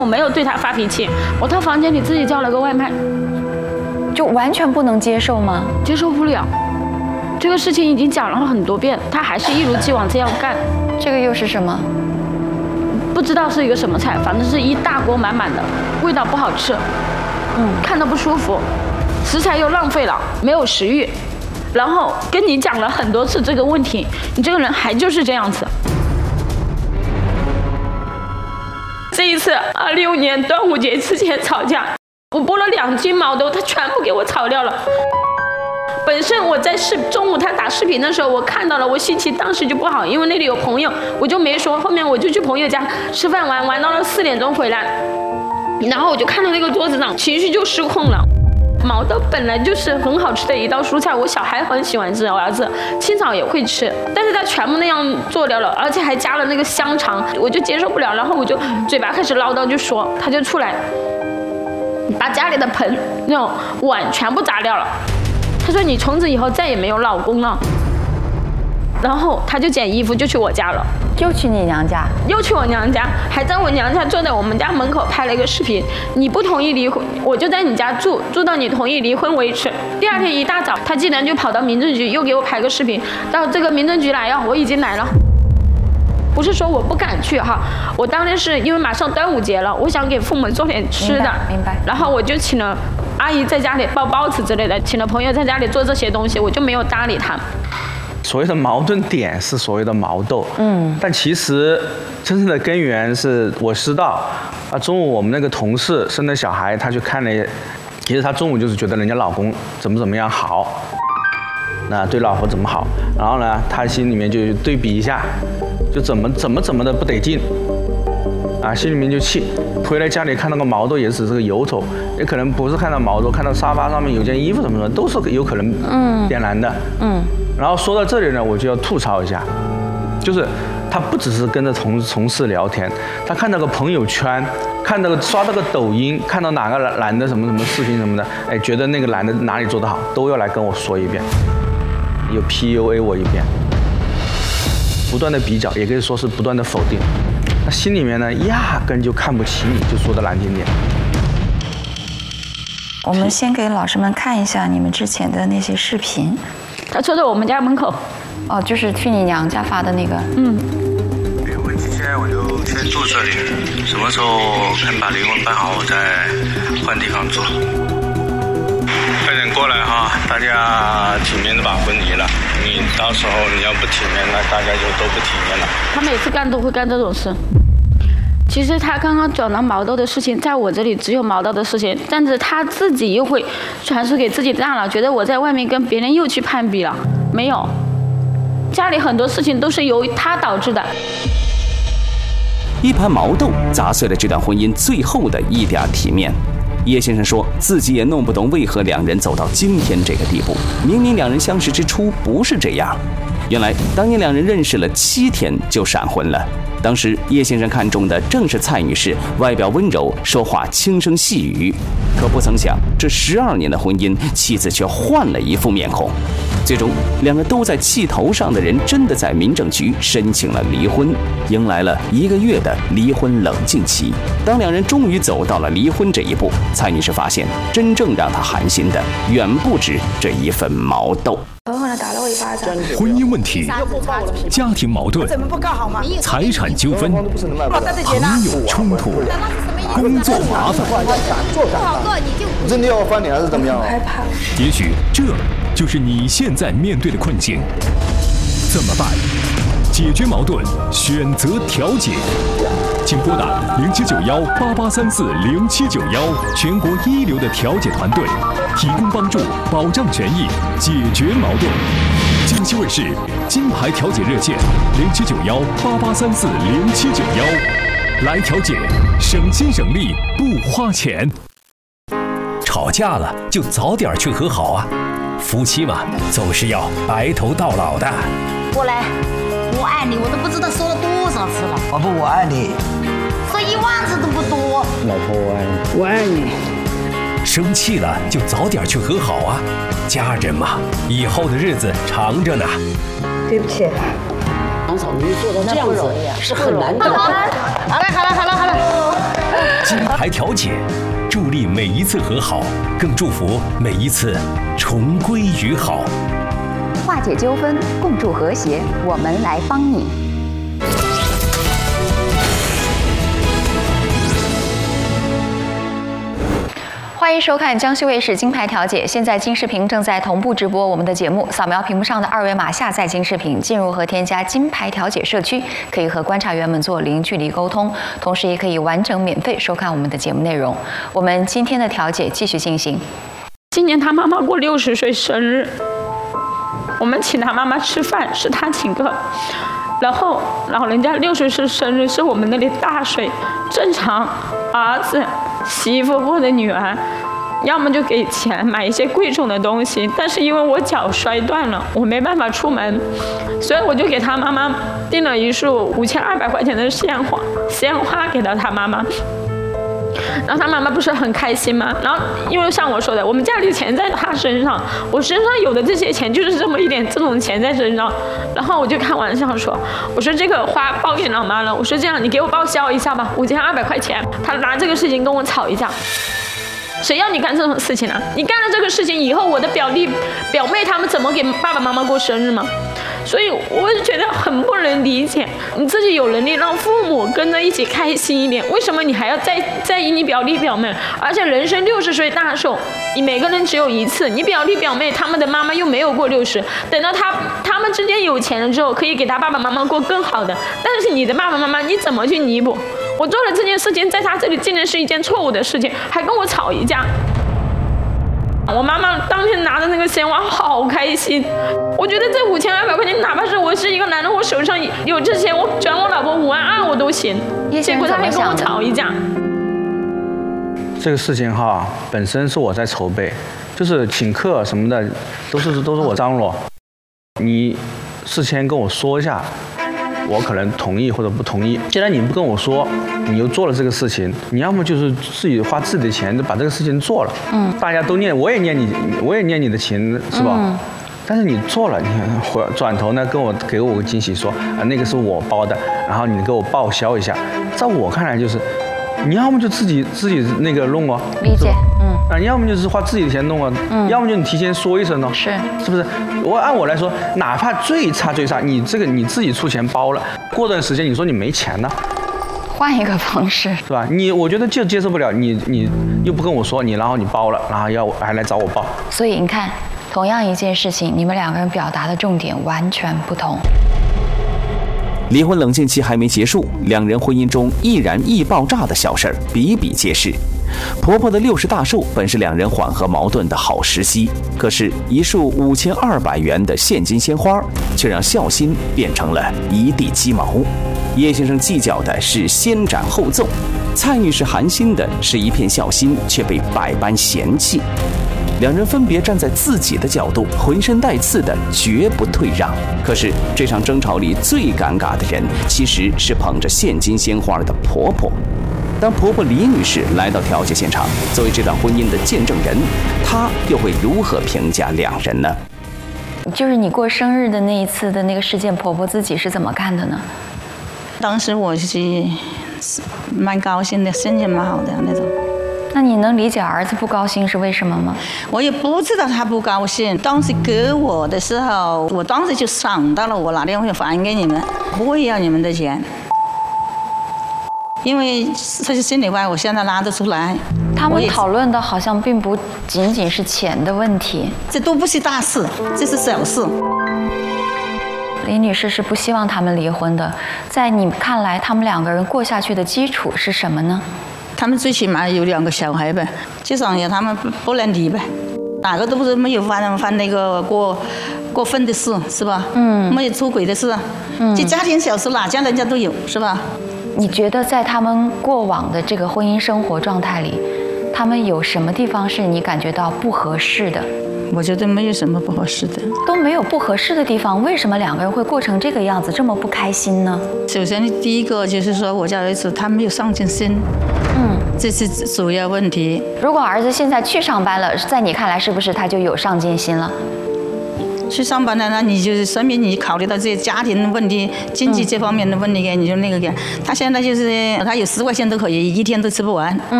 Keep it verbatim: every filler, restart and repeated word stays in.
我没有对他发脾气，我到房间里自己叫了个外卖。 就完全不能接受吗？ 接受不了。这个事情已经讲了很多遍，他还是一如既往这样干。 这个又是什么？ 不知道是一个什么菜，反正是一大锅满满的，味道不好吃，嗯，看着不舒服，食材又浪费了，没有食欲。然后跟你讲了很多次这个问题，你这个人还就是这样子。这一次二六年端午节之前吵架，我剥了两斤毛豆，他全部给我炒掉了。本身我在视中午他打视频的时候，我看到了，我心情当时就不好，因为那里有朋友，我就没说。后面我就去朋友家吃饭玩，玩到了四点钟回来，然后我就看到那个桌子上，情绪就失控了。毛豆本来就是很好吃的一道蔬菜，我小孩很喜欢吃，我儿子清早也会吃，但是他全部那样做掉了，而且还加了那个香肠，我就接受不了，然后我就嘴巴开始唠叨，就说他就出来把家里的盆那种碗全部砸掉了。他说你从此以后再也没有老公了。然后他就捡衣服就去我家了， 又去你娘家， 又去我娘家，还在我娘家坐在我们家门口拍了一个视频。你不同意离婚，我就在你家住，住到你同意离婚为止。第二天一大早，他竟然就跑到民政局，又给我拍个视频，到这个民政局来了，我已经来了。不是说我不敢去哈，我当天是因为马上端午节了，我想给父母做点吃的， 明白。明白然后我就请了阿姨在家里包包子之类的，请了朋友在家里做这些东西，我就没有搭理他。 所谓的矛盾点是所谓的毛豆， 嗯， 但其实真正的根源是我知道，啊，中午我们那个同事生的小孩，他去看了，其实他中午就是觉得人家老公怎么怎么样好，那对老婆怎么好，然后呢，他心里面就对比一下，就怎么怎么怎么的不得劲，啊，心里面就气，回来家里看到个毛豆也只是个由头，也可能不是看到毛豆，看到沙发上面有件衣服什么的，都是有可能点燃的，嗯。嗯然后说到这里呢，我就要吐槽一下，就是他不只是跟着同同事聊天，他看到个朋友圈，看到个刷到个抖音，看到哪个男的什么什么视频什么的，哎，觉得那个男的哪里做得好，都要来跟我说一遍，又 P U A 我一遍，不断的比较，也可以说是不断的否定，那心里面呢压根就看不起你，就说的难听点。 我们先给老师们看一下你们之前的那些视频。 他坐在我们家门口， 哦，就是去你娘家发的那个。 嗯。 没有问题，现在我就先住这里，什么时候能把离婚办好，我再换地方住。快点过来哈，大家体面的把婚离了。你到时候你要不体面，那大家就都不体面了。 他每次干都会干这种事。其实他刚刚讲到毛豆的事情，在我这里只有毛豆的事情，但是他自己又会传输给自己大脑，觉得我在外面跟别人又去攀比了。没有，家里很多事情都是由他导致的。 一盘毛豆砸碎了这段婚姻最后的一点体面。叶先生说自己也弄不懂为何两人走到今天这个地步，明明两人相识之初不是这样。原来当年两人认识了七天就闪婚了。当时叶先生看中的正是蔡女士，外表温柔，说话轻声细语。可不曾想，这十二年的婚姻，妻子却换了一副面孔。最终，两个都在气头上的人真的在民政局申请了离婚，迎来了一个月的离婚冷静期。当两人终于走到了离婚这一步，蔡女士发现，真正让她寒心的，远不止这一份毛豆。 狠狠地打了我一巴掌。 婚姻问题、家庭矛盾、财产纠纷、朋友冲突、工作麻烦， 真的要翻脸还是怎么样？ 害怕。 也许这就是你现在面对的困境。怎么办？解决矛盾，选择调解。请拨打零七九幺八八三四零七九幺，全国一流的调解团队，提供帮助，保障权益，解决矛盾。江西卫视金牌调解热线零七九幺八八三四零七九幺，来调解，省心省力不花钱。 吵架了就早点去和好啊，夫妻嘛总是要白头到老的。 过来，我爱你，我都不知道说了多少次了。 老婆我爱你， 说一万次都不多。 老婆我爱你， 我爱你。 生气了就早点去和好啊，家人嘛，以后的日子长着呢。 对不起， 杨嫂，您做到这样子是很难得的。 好了好了好了好了。 金牌调解，助力每一次和好，更祝福每一次重归于好。 化解纠纷，共筑和谐，我们来帮你。 欢迎收看江西卫视金牌调解，现在金视频正在同步直播我们的节目，扫描屏幕上的二维码下载金视频，进入和添加金牌调解社区，可以和观察员们做零距离沟通，同时也可以完整免费收看我们的节目内容。我们今天的调解继续进行。 今年他妈妈过六十岁生日，我们请他妈妈吃饭，是他请客。然后老人家六十岁生日是我们那里大水，正常儿子、媳妇或者女儿，要么就给钱买一些贵重的东西，但是因为我脚摔断了，我没办法出门，所以我就给他妈妈订了一束五千二百块钱的鲜花，鲜花给到他妈妈。然后他妈妈不是很开心吗？然后因为像我说的，我们家里钱在他身上，我身上有的这些钱就是这么一点这种钱在身上。然后我就开玩笑说，我说这个花包给老妈了，我说这样你给我报销一下吧，五千二百块钱。他拿这个事情跟我吵一架。谁要你干这种事情啊？你干了这个事情以后，我的表弟表妹他们怎么给爸爸妈妈过生日吗？所以我就觉得很不能理解，你自己有能力让父母跟着一起开心一点，为什么你还要在在意你表弟表妹？而且人生六十岁大寿，你每个人只有一次，你表弟表妹他们的妈妈又没有过六十，等到他他们之间有钱了之后，可以给他爸爸妈妈过更好的，但是你的爸爸妈妈你怎么去弥补？我做了这件事情，在他这里竟然是一件错误的事情，还跟我吵一架。我妈妈当天拿着那个鲜花好开心，我觉得这五千二百块钱，哪怕是我是一个男人，我手上有这钱，我转我老婆五万二我都行。结果他还跟我吵一架。 这个事情哈，本身是我在筹备，就是请客什么的，都是都是我张罗。你事先跟我说一下，我可能同意或者不同意。既然你不跟我说，你又做了这个事情，你要么就是自己花自己的钱就把这个事情做了。嗯，大家都念，我也念你，我也念你的情，是吧？嗯。但是你做了，你回转头呢跟我给我个惊喜说，啊那个是我包的，然后你给我报销一下。在我看来就是，你要么就自己自己那个弄哦。 理解。嗯。 啊，你要么就是花自己的钱弄啊，嗯，要么就你提前说一声哦， 是， 是不是？我按我来说，哪怕最差最差，你这个你自己出钱包了，过段时间你说你没钱呢， 换一个方式， 是吧？你我觉得就接受不了，你你又不跟我说，你然后你包了，然后要还来找我报， 所以你看，同样一件事情，你们两个人表达的重点完全不同。 离婚冷静期还没结束，两人婚姻中易燃易爆炸的小事儿比比皆是。婆婆的六十大寿本是两人缓和矛盾的好时机，可是，一束五千二百元的现金鲜花，却让孝心变成了一地鸡毛。叶先生计较的是先斩后奏，蔡女士寒心的是一片孝心却被百般嫌弃。两人分别站在自己的角度，浑身带刺的绝不退让。可是这场争吵里最尴尬的人，其实是捧着现金鲜花的婆婆。当婆婆李女士来到调解现场，作为这段婚姻的见证人，她又会如何评价两人呢？ 就是你过生日的那一次的那个事件，婆婆自己是怎么看的呢？ 当时我是蛮高兴的，心情蛮好的那种。 那你能理解儿子不高兴是为什么吗？ 我也不知道他不高兴。当时给我的时候，我当时就想到了，我哪天会还给你们，不会要你们的钱。因为他是心里话，我现在拿得出来。 他们讨论的好像并不仅仅是钱的问题， 这都不是大事，这是小事。 李女士是不希望他们离婚的，在你看来，他们两个人过下去的基础是什么呢？ 他们最起码有两个小孩呗，至少也他们不能离呗，哪个都不是没有犯犯那个过过分的事，是吧？嗯，没有出轨的事，嗯，这家庭小事哪家人家都有，是吧？ 你觉得在他们过往的这个婚姻生活状态里，他们有什么地方是你感觉到不合适的？ 我觉得没有什么不合适的， 都没有不合适的地方，为什么两个人会过成这个样子，这么不开心呢？ 首先，第一个就是说我家儿子他没有上进心，嗯，这是主要问题。 如果儿子现在去上班了，在你看来是不是他就有上进心了？ 去上班了，那你就是说明你考虑到这些家庭问题、经济这方面的问题，给你就那个给。他现在就是他有十块钱都可以，一天都吃不完。嗯